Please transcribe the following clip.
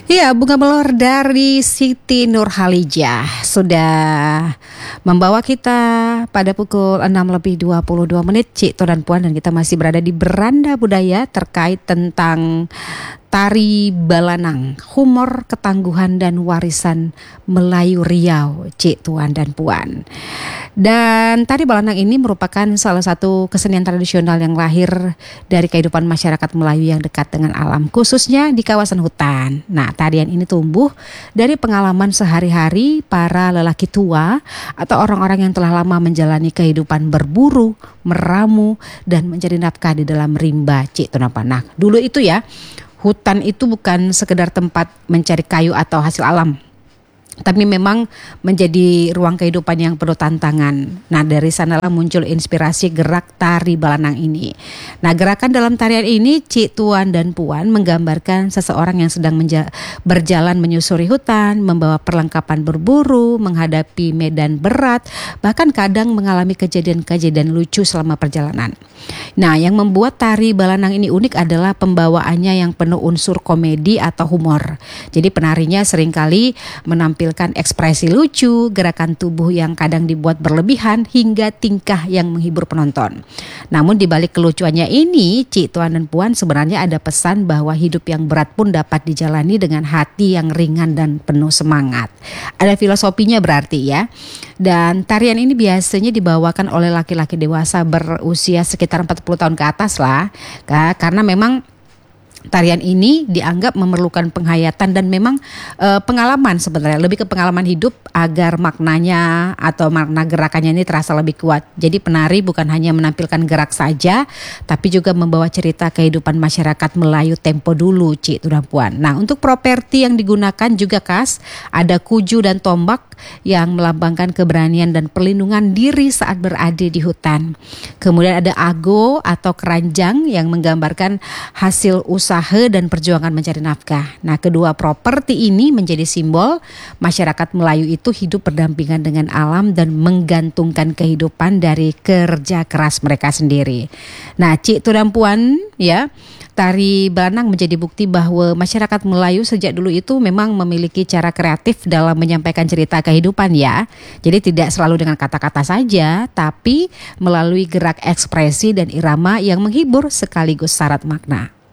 Iya, Bunga Melor dari Siti Nurhalijah sudah membawa kita pada pukul 6:22 Cik Toh dan Puan, dan kita masih berada di Beranda Budaya terkait tentang tari Balanang, humor, ketangguhan dan warisan Melayu Riau, Cik Tuan dan Puan. Dan tari Balanang ini merupakan salah satu kesenian tradisional yang lahir dari kehidupan masyarakat Melayu yang dekat dengan alam, khususnya di kawasan hutan. Nah, tarian ini tumbuh dari pengalaman sehari-hari para lelaki tua atau orang-orang yang telah lama menjalani kehidupan berburu, meramu, dan mencari nafkah di dalam rimba, Cik Tuan dan Puan. Nah, dulu itu ya, hutan itu bukan sekedar tempat mencari kayu atau hasil alam, tapi memang menjadi ruang kehidupan yang penuh tantangan. Nah, dari sanalah muncul inspirasi gerak tari Balanang ini. Nah, gerakan dalam tarian ini, Cik Tuan dan Puan, menggambarkan seseorang yang sedang berjalan menyusuri hutan, membawa perlengkapan berburu, menghadapi medan berat, bahkan kadang mengalami kejadian-kejadian lucu selama perjalanan. Nah, yang membuat tari Balanang ini unik adalah pembawaannya yang penuh unsur komedi atau humor. Jadi penarinya seringkali menampilkan ekspresi lucu, gerakan tubuh yang kadang dibuat berlebihan, hingga tingkah yang menghibur penonton. Namun di balik kelucuannya ini, Cik Tuan dan Puan, sebenarnya ada pesan bahwa hidup yang berat pun dapat dijalani dengan hati yang ringan dan penuh semangat. Ada filosofinya berarti ya. Dan tarian ini biasanya dibawakan oleh laki-laki dewasa berusia sekitar 40 tahun ke atas lah, karena memang tarian ini dianggap memerlukan penghayatan dan memang pengalaman, sebenarnya lebih ke pengalaman hidup agar maknanya atau makna gerakannya ini terasa lebih kuat. Jadi penari bukan hanya menampilkan gerak saja, tapi juga membawa cerita kehidupan masyarakat Melayu tempo dulu, Cik Tuan dan Puan. Nah, untuk properti yang digunakan juga khas, ada kuju dan tombak yang melambangkan keberanian dan perlindungan diri saat berada di hutan. Kemudian ada ago atau keranjang yang menggambarkan hasil usaha dan perjuangan mencari nafkah. Nah, kedua properti ini menjadi simbol masyarakat Melayu itu hidup berdampingan dengan alam dan menggantungkan kehidupan dari kerja keras mereka sendiri. Nah, Cik Tuan dan Puan ya, tari Balanang menjadi bukti bahwa masyarakat Melayu sejak dulu itu memang memiliki cara kreatif dalam menyampaikan cerita kehidupan ya. Jadi tidak selalu dengan kata-kata saja, tapi melalui gerak ekspresi dan irama yang menghibur sekaligus syarat makna.